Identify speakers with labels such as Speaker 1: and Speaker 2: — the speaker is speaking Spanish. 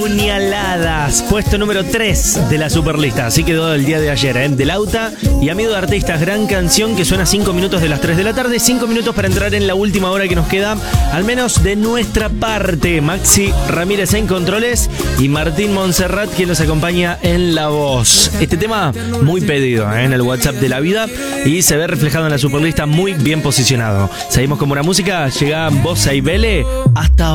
Speaker 1: Puñaladas, puesto número 3 de la Superlista. Así quedó el día de ayer, Del Auta y Amigo de Artistas. Gran canción que suena 5 minutos de las 3 de la tarde. 5 minutos para entrar en la última hora que nos queda, al menos de nuestra parte. Maxi Ramírez en controles y Martín Montserrat, quien nos acompaña en la voz. Este tema muy pedido en el WhatsApp de la vida y se ve reflejado en la Superlista, muy bien posicionado. Seguimos con buena música. Llega Bossa y Vele hasta